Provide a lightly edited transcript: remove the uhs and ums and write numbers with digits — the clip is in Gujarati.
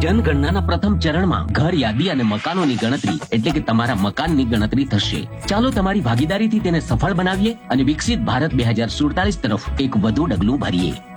જનગણનાના પ્રથમ ચરણમાં ઘર યાદી અને મકાનોની ગણતરી એટલે કે તમારા મકાનની ગણતરી થશે. ચાલો તમારી ભાગીદારીથી તેને સફળ બનાવીએ અને વિકસિત ભારત 2047 તરફ એક વધુ ડગલું ભરીએ.